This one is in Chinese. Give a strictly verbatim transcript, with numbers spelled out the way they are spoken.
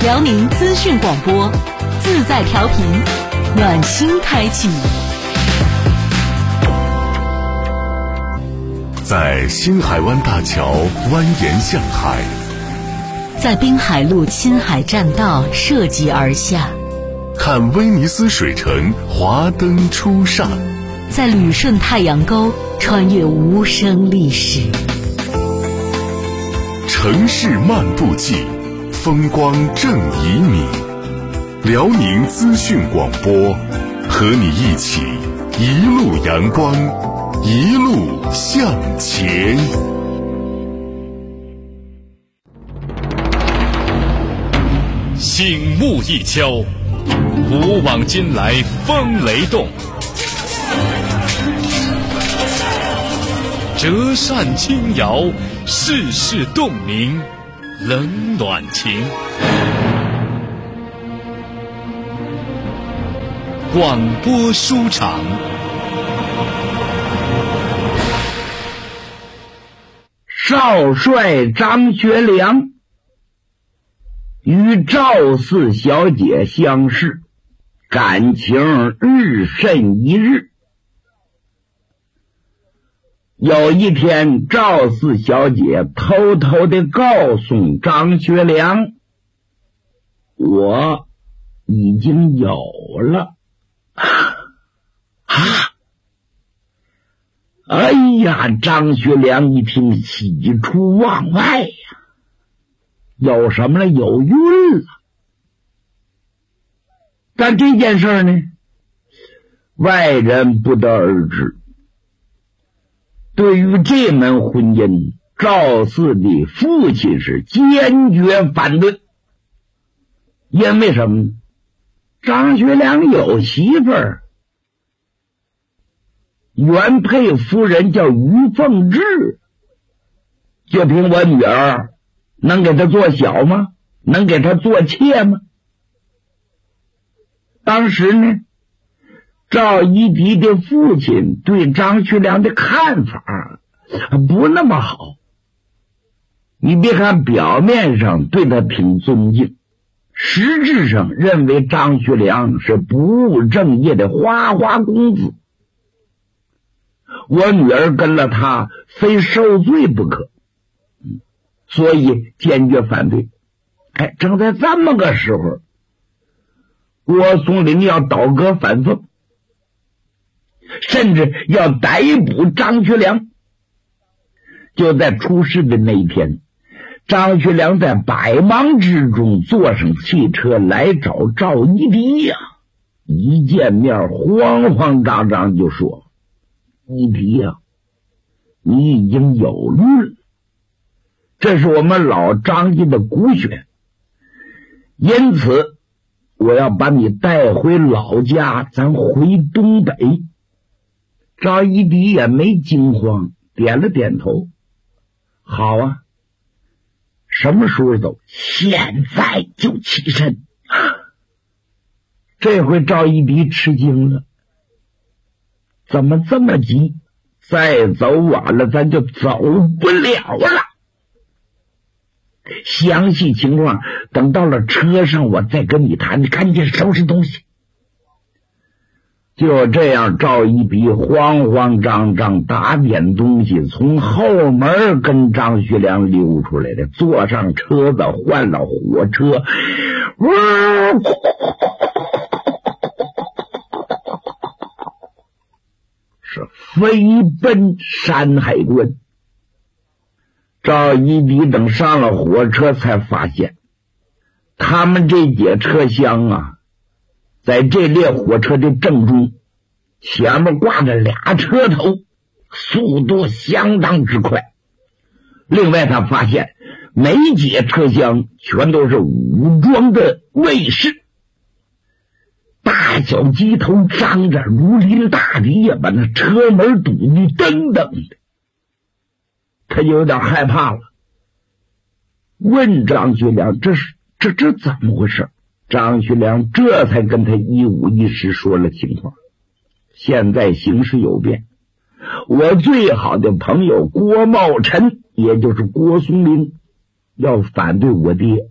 辽宁资讯广播，自在调频，暖心开启。 在新海湾大桥蜿蜒向海， 在滨海路青海栈道涉级而下， 看威尼斯水城华灯初上， 在旅顺太阳沟穿越无声历史。 城市漫步记，风光正旖旎。辽宁资讯广播，和你一起一路阳光，一路向前。 醒目一敲，古往今来风雷动，折扇轻摇，世事洞明，冷暖情。广播书场， 少帅张学良与赵四小姐相识，感情日甚一日。有一天，赵四小姐偷偷地告诉张学良，我已经有了。啊！哎呀，张学良一听喜出望外呀，有什么了？有孕了。但这件事呢，外人不得而知。对于这门婚姻，赵四的父亲是坚决反对。因为什么呢？张学良有媳妇儿，原配夫人叫于凤至，就凭我女儿能给他做小吗？能给他做妾吗？当时呢，赵一荻的父亲对张学良的看法不那么好。你别看表面上对他挺尊敬，实质上认为张学良是不务正业的花花公子。我女儿跟了他，非受罪不可，所以坚决反对。哎，正在这么个时候，郭松龄要倒戈反奉，甚至要逮捕张学良。就在出事的那一天，张学良在百忙之中坐上汽车来找赵一荻呀。一见面慌慌张张就说，一荻呀，你已经有孕了，这是我们老张家的骨血，因此我要把你带回老家，咱回东北。赵一荻也没惊慌，点了点头，好啊，什么时候走？现在就起身。这回赵一荻吃惊了，怎么这么急？再走晚了咱就走不了了。详细情况等到了车上我再跟你谈，你赶紧收拾东西。就这样，赵一荻慌慌张张打点东西，从后门跟张学良溜出来的，坐上车子，换了火车，是飞奔山海关。赵一荻等上了火车才发现，他们这节车厢啊，在这列火车的正中，前面挂着俩车头，速度相当之快。另外他发现每节车厢全都是武装的卫士，大小鸡头张着，如临大敌呀，把那车门堵得噔噔的。他就有点害怕了，问张学良，这是这这怎么回事？张学良这才跟他一五一十说了情况。现在形势有变，我最好的朋友郭茂臣，也就是郭松龄，要反对我爹，